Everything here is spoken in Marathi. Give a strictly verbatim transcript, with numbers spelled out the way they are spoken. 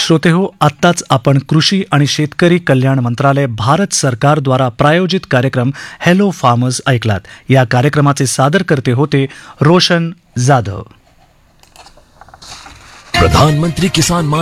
श्रोते हो, आत्ताच आपण कृषी आणि शेतकरी कल्याण मंत्रालय भारत सरकार द्वारा प्रायोजित कार्यक्रम हॅलो फार्मर्स ऐकलात. या कार्यक्रमाचे सादर करते होते रोशन जाधव. प्रधानमंत्री किसान मान